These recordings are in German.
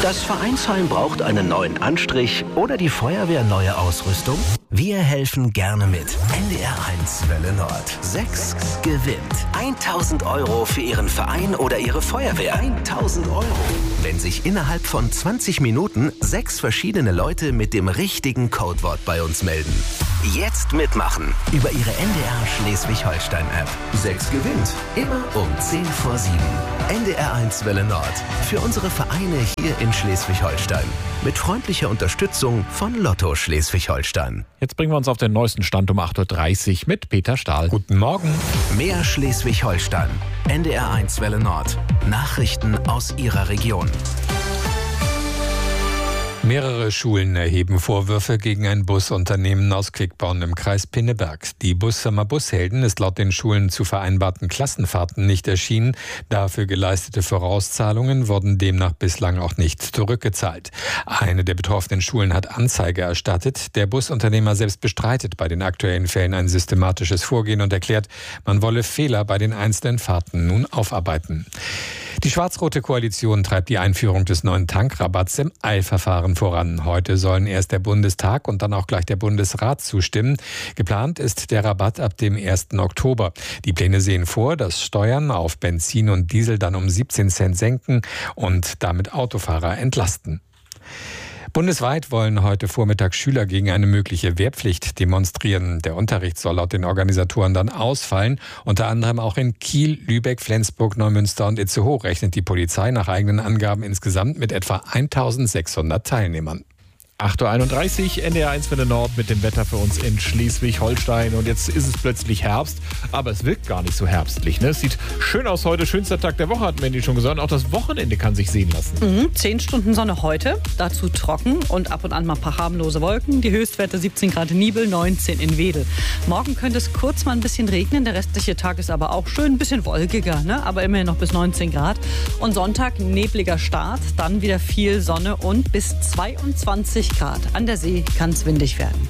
Das Vereinsheim braucht einen neuen Anstrich oder die Feuerwehr neue Ausrüstung? Wir helfen gerne mit. NDR1 Welle Nord. 6 gewinnt 1.000 € für Ihren Verein oder Ihre Feuerwehr. 1.000 €. Wenn sich innerhalb von 20 Minuten 6 verschiedene Leute mit dem richtigen Codewort bei uns melden. Jetzt mitmachen über Ihre NDR Schleswig-Holstein-App. 6 gewinnt. Immer um 10 vor 7. NDR1 Welle Nord. Für unsere Vereine hier in Schleswig-Holstein. Mit freundlicher Unterstützung von Lotto Schleswig-Holstein. Jetzt bringen wir uns auf den neuesten Stand um 8.30 Uhr mit Peter Stahl. Guten Morgen. Mehr Schleswig-Holstein. NDR1 Welle Nord. Nachrichten aus Ihrer Region. Mehrere Schulen erheben Vorwürfe gegen ein Busunternehmen aus Quickborn im Kreis Pinneberg. Die Busfirma Bushelden ist laut den Schulen zu vereinbarten Klassenfahrten nicht erschienen. Dafür geleistete Vorauszahlungen wurden demnach bislang auch nicht zurückgezahlt. Eine der betroffenen Schulen hat Anzeige erstattet. Der Busunternehmer selbst bestreitet bei den aktuellen Fällen ein systematisches Vorgehen und erklärt, man wolle Fehler bei den einzelnen Fahrten nun aufarbeiten. Die schwarz-rote Koalition treibt die Einführung des neuen Tankrabatts im Eilverfahren voran. Heute sollen erst der Bundestag und dann auch gleich der Bundesrat zustimmen. Geplant ist der Rabatt ab dem 1. Oktober. Die Pläne sehen vor, dass Steuern auf Benzin und Diesel dann um 17 Cent senken und damit Autofahrer entlasten. Bundesweit wollen heute Vormittag Schüler gegen eine mögliche Wehrpflicht demonstrieren. Der Unterricht soll laut den Organisatoren dann ausfallen. Unter anderem auch in Kiel, Lübeck, Flensburg, Neumünster und Itzehoe rechnet die Polizei nach eigenen Angaben insgesamt mit etwa 1.600 Teilnehmern. 8.31 Uhr, NDR1 Welle Nord mit dem Wetter für uns in Schleswig-Holstein. Und jetzt ist es plötzlich Herbst, aber es wirkt gar nicht so herbstlich. Ne? Es sieht schön aus heute, schönster Tag der Woche, hat Mandy schon gesagt. Auch das Wochenende kann sich sehen lassen. 10 Stunden Sonne heute, dazu trocken und ab und an mal ein paar harmlose Wolken. Die Höchstwerte 17 Grad in Nibel, 19 in Wedel. Morgen könnte es kurz mal ein bisschen regnen, der restliche Tag ist aber auch schön, ein bisschen wolkiger, ne? Aber immerhin noch bis 19 Grad. Und Sonntag nebliger Start, dann wieder viel Sonne und bis 22 Grad. An der See kann es windig werden.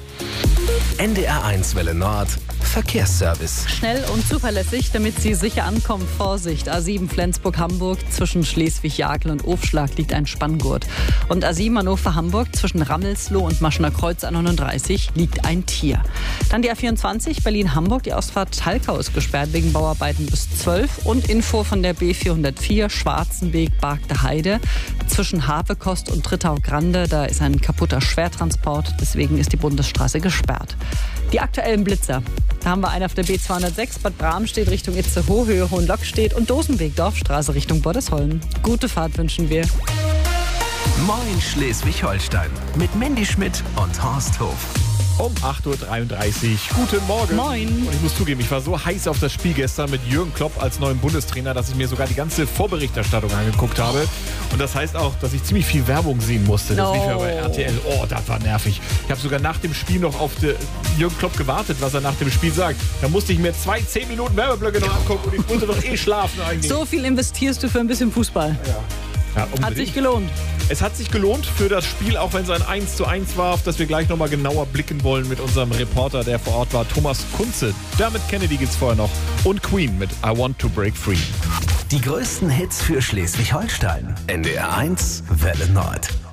NDR1 Welle Nord. Verkehrsservice. Schnell und zuverlässig, damit Sie sicher ankommen. Vorsicht, A7 Flensburg-Hamburg. Zwischen Schleswig-Jagel und Ofschlag liegt ein Spanngurt. Und A7 Hannover-Hamburg zwischen Rammelsloh und Maschener Kreuz A39 liegt ein Tier. Dann die A24 Berlin-Hamburg. Die Ausfahrt Talkau ist gesperrt wegen Bauarbeiten bis 12. Und Info von der B404 Schwarzenbeek-Bargte Heide. Zwischen Havekost und Trittau-Grande, da ist ein kaputter Schwertransport. Deswegen ist die Bundesstraße gesperrt. Die aktuellen Blitzer. Da haben wir einen auf der B206, Bad Bramstedt Richtung Itzehoe, Höhe Hohenlockstedt und Dosenweg, Dorfstraße Richtung Bordesholm. Gute Fahrt wünschen wir. Moin Schleswig-Holstein mit Mandy Schmidt und Horst Hof. Um 8.33 Uhr. Guten Morgen. Moin. Und ich muss zugeben, ich war so heiß auf das Spiel gestern mit Jürgen Klopp als neuen Bundestrainer, dass ich mir sogar die ganze Vorberichterstattung angeguckt habe. Und das heißt auch, dass ich ziemlich viel Werbung sehen musste. Das lief ja bei RTL. Oh, das war nervig. Ich habe sogar nach dem Spiel noch auf Jürgen Klopp gewartet, was er nach dem Spiel sagt. Da musste ich mir 2 10-Minuten-Werbeblöcke noch angucken und ich wollte doch schlafen eigentlich. So viel investierst du für ein bisschen Fußball. Ja, hat sich gelohnt. Es hat sich gelohnt für das Spiel, auch wenn es ein 1:1 war, auf das wir gleich nochmal genauer blicken wollen mit unserem Reporter, der vor Ort war, Thomas Kunze. Damit Kennedy gibt's vorher noch. Und Queen mit I Want to Break Free. Die größten Hits für Schleswig-Holstein. NDR1 Welle Nord.